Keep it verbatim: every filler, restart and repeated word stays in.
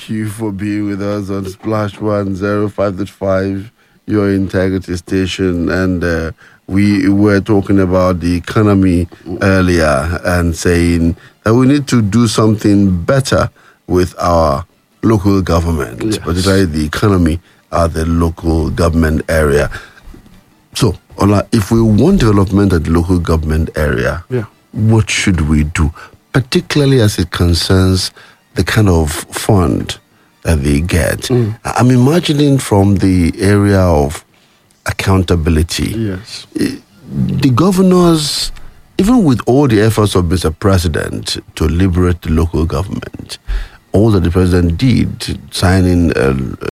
you for being with us on Splash one zero five point five, your integrity station. And uh, we were talking about the economy earlier and saying that we need to do something better with our local government, yes. particularly the economy at the local government area. So, Ola, if we want development at the local government area, yeah. what should we do? Particularly as it concerns the kind of fund that they get. Mm. I'm imagining from the area of accountability. Yes. The governors, even with all the efforts of Mister President to liberate the local government, all that the president did, signing a, a